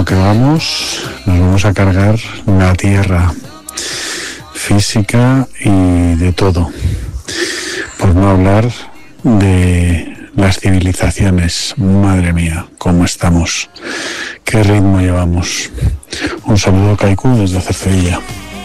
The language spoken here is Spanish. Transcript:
lo que vamos, nos vamos a cargar la tierra física y de todo. Por no hablar de las civilizaciones. Madre mía, cómo estamos. Qué ritmo llevamos. Un saludo, Kaiku, desde Cercedilla.